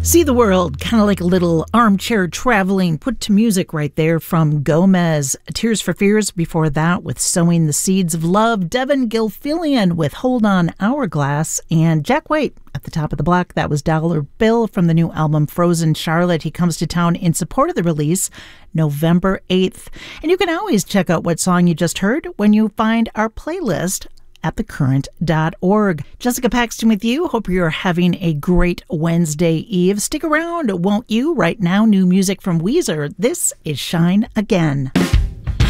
See the world, kind of like a little armchair traveling, put to music right there from Gomez. Tears for Fears before that with Sowing the Seeds of Love. Devin Gilfillian with Hold On Hourglass. And Jack White at the top of the block. That was Dollar Bill from the new album Frozen Charlotte. He comes to town in support of the release November 8th. And you can always check out what song you just heard when you find our playlist at thecurrent.org. Jessica Paxton with you. Hope you're having a great Wednesday Eve. Stick around, won't you? Right now, new music from Weezer. This is Shine Again.